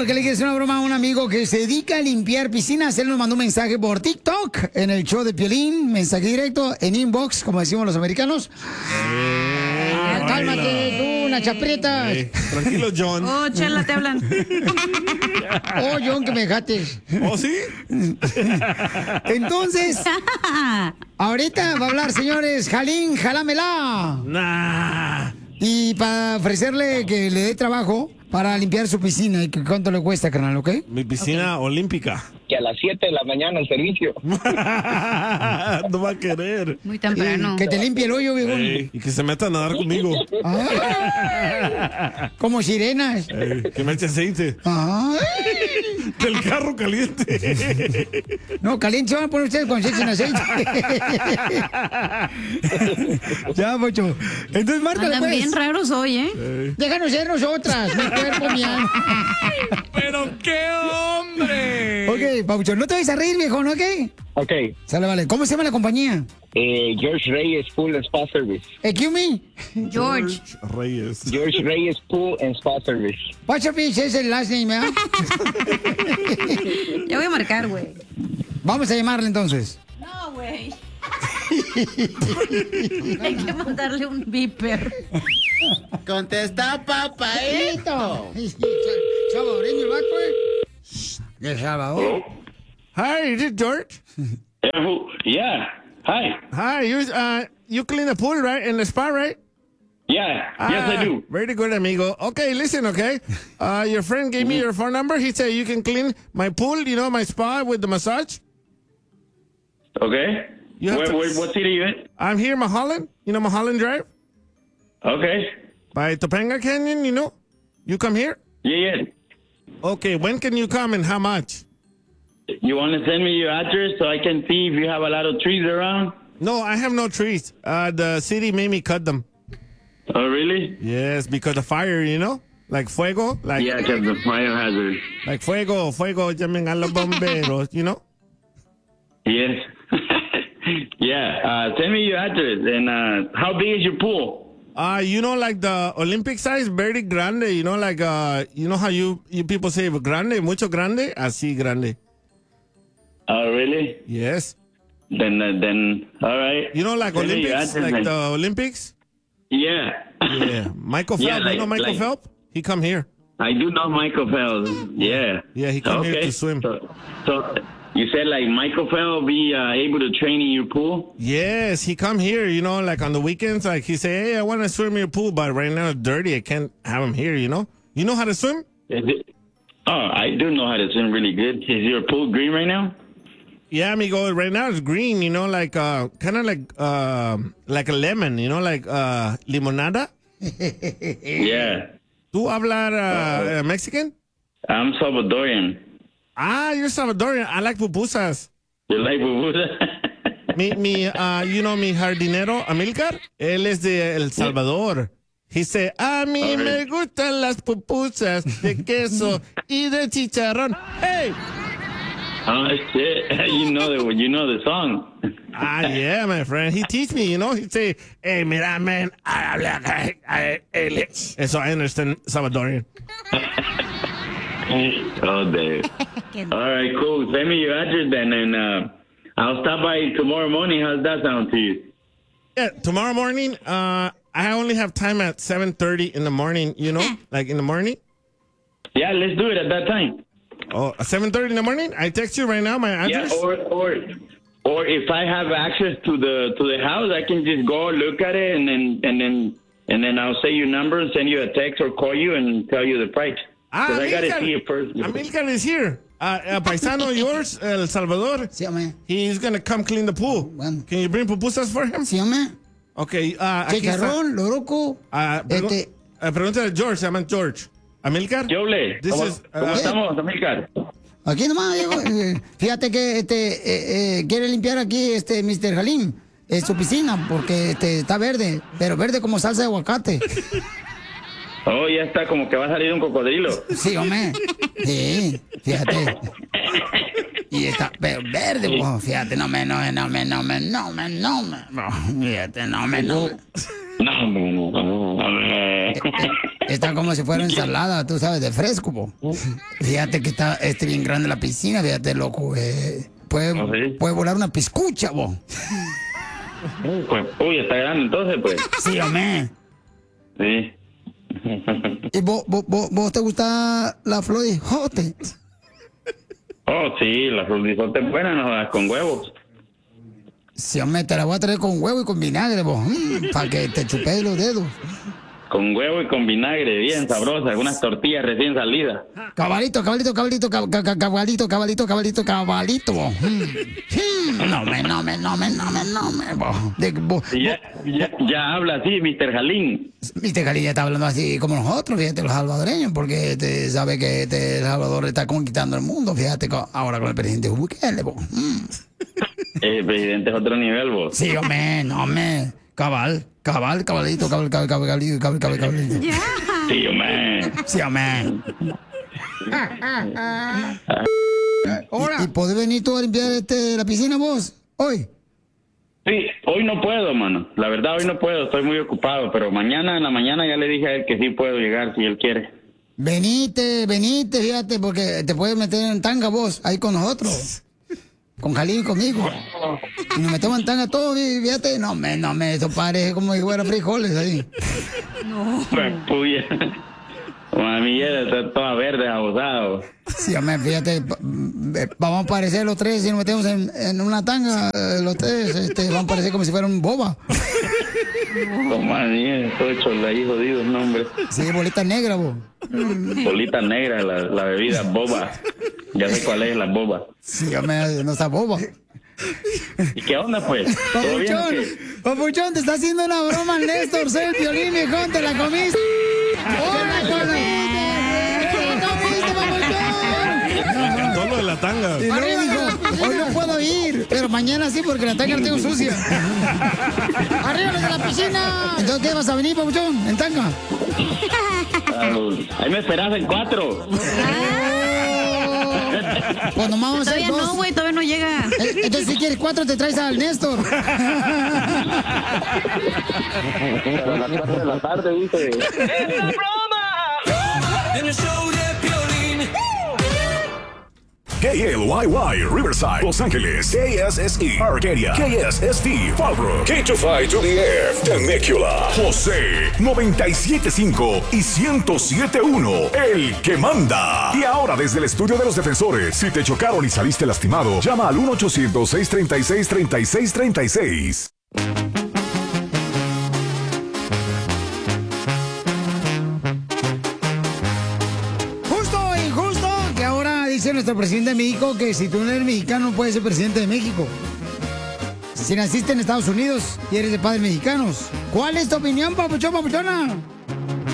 porque le quieres una broma a un amigo que se dedica a limpiar piscinas. Él nos mandó un mensaje por TikTok en el show de Piolín, mensaje directo en inbox, como decimos los americanos. Cálmate tú, Nacha Prietas. Tranquilo, John. Oh, Chela, te hablan. Oh, John, que me dejaste. ¿Oh, sí? Entonces, ahorita va a hablar, señores, Jalín, jalámela. Nah. Y para ofrecerle que le dé trabajo para limpiar su piscina. ¿Y cuánto le cuesta, carnal, ok? Mi piscina olímpica. Que a las 7 de la mañana el servicio. No va a querer. Muy temprano. Que te limpie el hoyo, viejo. Y que se meta a nadar conmigo. Como sirenas. Que me eche aceite. Del carro caliente. No, caliente se van a poner ustedes cuando se echen aceite. Ya, Pocho. Entonces, márcale, Andan pues. bien raros hoy, ¿eh? Déjanos ser nosotras, mi cuerpo, mi alma. ¡Pero qué hombre! Ok, Paucho, no te vayas a reír, viejo, ¿no? ¿Ok? Ok. Sale, vale. ¿Cómo se llama la compañía? George Reyes Pool and Spa Service. Excuse me. George. Reyes. George Reyes Pool and Spa Service. Pachapiz es el last name, ¿eh? Ya voy a marcar, güey. Vamos a llamarle entonces. No, güey. Hay que mandarle un beeper. Contesta, papaito. Salvadoreño el vato, ¿eh? De Salvador. Hi, is it George? Yeah. Hi. Hi, you clean the pool, right? In the spa, right? Yeah. Yes, I do. Very good, amigo. Okay, listen, okay? Your friend gave me your phone number. He said you can clean my pool, you know, my spa with the massage. Okay. You have to- What city are you in? I'm here in Mulholland. You know Mulholland Drive? Okay. By Topanga Canyon, you know? You come here? Yeah. Okay, when can you come and how much? You want to send me your address so I can see if you have a lot of trees around? No, I have no trees. The city made me cut them. Oh, really? Yes, because of fire, you know? Like fuego. Like, Yeah, because the fire hazard. like fuego, llamen a los bomberos, you know? Yes. Yeah. Send me your address. And how big is your pool? You know, like the Olympic size, very grande, you know, like, you know how you people say grande, mucho grande, así grande. Oh, really? Yes. Then, all right. You know, like Send me your Olympics, address like then. the Olympics? Yeah. Yeah. Michael Phelps, Yeah, you know Michael Phelps? He come here. I do know Michael Phelps. Yeah. Yeah, he come here to swim. So you said like Michael Phelps be able to train in your pool? Yes, he come here, you know, like on the weekends, like he say, hey, I want to swim in your pool, but right now it's dirty. I can't have him here, you know? You know how to swim? Oh, I do know how to swim really good. Is your pool green right now? Yeah, amigo, right now it's green, you know, like, kind of like a lemon, you know, like, limonada. Yeah. ¿Tú hablar Mexican? I'm Salvadorian. Ah, you're Salvadorian. I like pupusas. You like pupusa? You know, mi jardinero, Amilcar, él es de El Salvador. He said, a mí me gustan las pupusas de queso y de chicharrón. Hey! Oh, shit. You know the song. Ah, yeah, my friend. He teach me, you know. He say, hey, mira, man. So I understand Salvadorian. Oh, Dave. All right, cool. Send me your address then, and I'll stop by tomorrow morning. How's that sound to you? Yeah, tomorrow morning, I only have time at 7:30 in the morning, you know, like in the morning. Yeah, let's do it at that time. Oh, at 7:30 in the morning? I text you right now my address. Yeah, or if I have access to the house, I can just go look at it and then I'll say your number and send you a text or call you and tell you the price. Because I gotta see it first. Amilcar is here. Paisano yours, El Salvador. Sí, hombre. He's gonna come clean the pool. Bueno. Can you bring pupusas for him? Sí, hombre. Okay. Aquí Chicharrón, loroco. Pregúntale a George, se llama George. Amilcar. Yoble, ¿cómo estamos, Amilcar? Aquí nomás, Diego. Fíjate que quiere limpiar aquí Mr. Halim su piscina porque está verde, pero verde como salsa de aguacate. Oh, ya está, como que va a salir un cocodrilo. Sí, hombre. Sí, fíjate. Y está pero verde, pues, fíjate, no me. Fíjate, no me. No. Está como si fuera ensalada, tú sabes, de fresco, bo. Fíjate que está bien grande la piscina, fíjate, loco. Puede volar una piscucha, bo. Pues, uy, está grande entonces, pues. Sí, hombre. Sí. ¿Y vos te gusta la flor de jote? Oh, sí, la florizote es buena, ¿no? Con huevos. Sí, hombre, te la voy a traer con huevo y con vinagre, vos. Para que te chupes los dedos. Con huevo y con vinagre, bien sabrosa, unas tortillas recién salidas. Cabalito. Vos. Vos. Ya habla así, Mr. Jalín. Mr. Jalín ya está hablando así como nosotros, fíjate, los salvadoreños, porque te sabe que El Salvador está conquistando el mundo, fíjate, ahora con el presidente Bukele, vos. El presidente es otro nivel, vos. Sí, hombre, no, hombre. Cabalito. Ya. Sí, hombre. Sí, hombre. ¿Y podés venir tú a limpiar la piscina vos, hoy? Sí, hoy no puedo, mano. La verdad, hoy no puedo, estoy muy ocupado, pero mañana en la mañana ya le dije a él que sí puedo llegar si él quiere. Venite, fíjate, porque te puedes meter en tanga vos, ahí con nosotros. Con Jalín y conmigo. Y nos metemos en tanga todos, fíjate. No, eso parece como si fuera frijoles ahí. No. Pues, puya. Mami, está toda verde, abusado. Sí, hombre, fíjate, vamos a parecer los tres si nos metemos en una tanga, los tres, vamos a parecer como si fueran boba. Mami, estoy hecho ahí jodido, no, hombre. Sí, bolita negra, vos. Bolita negra, la bebida boba. Ya sé cuál es la boba. Sí, hombre, no está boba. ¿Y qué onda, pues? ¿Todo bien o qué? Papuchón, te está haciendo una broma el Néstor, soy el Piolín, viejón, te la comiste. ¡Hola, Me encantó lo de la tanga. Y luego dijo, hoy no puedo ir, pero mañana sí porque la tanga la tengo sucia. ¡Arriba los de la piscina! Entonces, ¿qué vas a venir, papuchón? ¿En tanga? Ahí me esperas en 4. Pues nomás vamos a hacer Todavía 2. no, güey, todavía no llega. Entonces, si quieres 4, te traes al Néstor. Pero a las 4 de la tarde, dice. ¡Es la broma! En el show de Piolín. KLYY, Riverside, Los Ángeles, KSSE, Arcadia, KSST, Fallbrook, K25-2DF, Temecula, José, 97.5 y 107.1, el que manda. Y ahora desde el estudio de los defensores, si te chocaron y saliste lastimado, llama al 1-800-636-3636. Dice nuestro presidente de México que si tú no eres mexicano no puedes ser presidente de México. Si naciste en Estados Unidos y eres de padres mexicanos. ¿Cuál es tu opinión, papuchón, papuchona?